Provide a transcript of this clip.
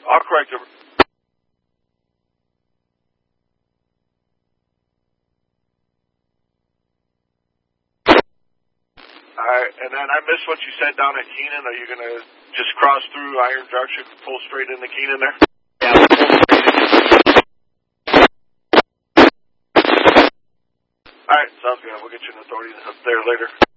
I'll correct it. Alright, and then I missed what you said down at Keenan. Are you going to just cross through Iron Junction, pull straight into Keenan there? Yeah. Alright, sounds good. We'll get you an authority up there later.